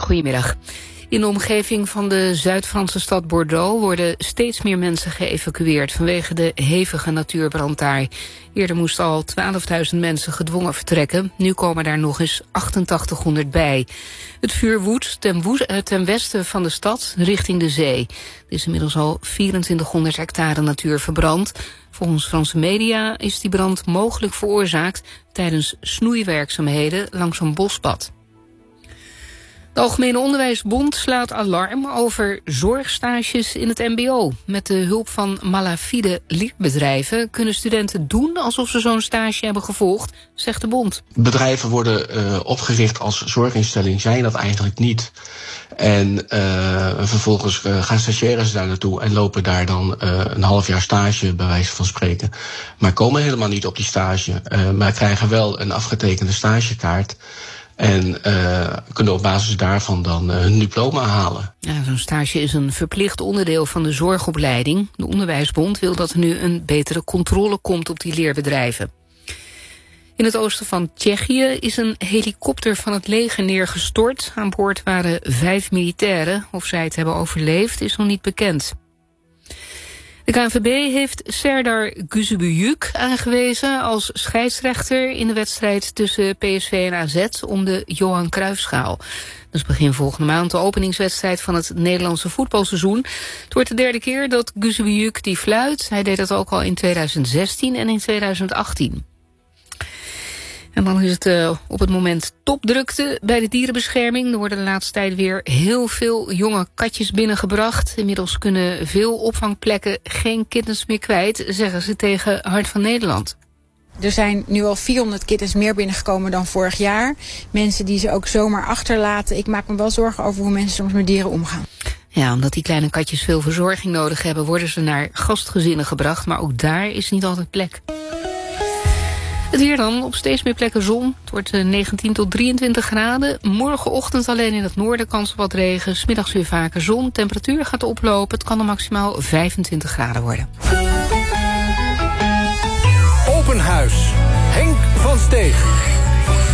Goedemiddag. In de omgeving van de Zuid-Franse stad Bordeaux worden steeds meer mensen geëvacueerd vanwege de hevige natuurbrand daar. Eerder moesten al 12.000 mensen gedwongen vertrekken. Nu komen daar nog eens 8800 bij. Het vuur woedt ten westen van de stad richting de zee. Er is inmiddels al 2400 hectare natuur verbrand. Volgens Franse media is die brand mogelijk veroorzaakt tijdens snoeiwerkzaamheden langs een bospad. De Algemene Onderwijsbond slaat alarm over zorgstages in het mbo. Met de hulp van malafide leerbedrijven kunnen studenten doen alsof ze zo'n stage hebben gevolgd, zegt de bond. Bedrijven worden opgericht als zorginstelling, zijn dat eigenlijk niet. En vervolgens gaan stagiaires daar naartoe en lopen daar dan een half jaar stage, bij wijze van spreken. Maar komen helemaal niet op die stage, maar krijgen wel een afgetekende stagekaart. En kunnen op basis daarvan dan hun diploma halen. Ja, zo'n stage is een verplicht onderdeel van de zorgopleiding. De Onderwijsbond wil dat er nu een betere controle komt op die leerbedrijven. In het oosten van Tsjechië is een helikopter van het leger neergestort. Aan boord waren 5 militairen. Of zij het hebben overleefd is nog niet bekend. De KNVB heeft Serdar Guzebujuk aangewezen als scheidsrechter in de wedstrijd tussen PSV en AZ om de Johan Cruijffschaal. Dat is begin volgende maand de openingswedstrijd van het Nederlandse voetbalseizoen. Het wordt de 3e keer dat Guzebujuk die fluit. Hij deed dat ook al in 2016 en in 2018. En dan is het op het moment topdrukte bij de dierenbescherming. Er worden de laatste tijd weer heel veel jonge katjes binnengebracht. Inmiddels kunnen veel opvangplekken geen kittens meer kwijt, zeggen ze tegen Hart van Nederland. Er zijn nu al 400 kittens meer binnengekomen dan vorig jaar. Mensen die ze ook zomaar achterlaten. Ik maak me wel zorgen over hoe mensen soms met dieren omgaan. Ja, omdat die kleine katjes veel verzorging nodig hebben, worden ze naar gastgezinnen gebracht. Maar ook daar is niet altijd plek. Het weer dan, op steeds meer plekken zon. Het wordt 19 tot 23 graden. Morgenochtend alleen in het noorden kans op wat regen. 's Middags weer vaker zon. Temperatuur gaat oplopen. Het kan er maximaal 25 graden worden. Open Huis. Henk van Steeg.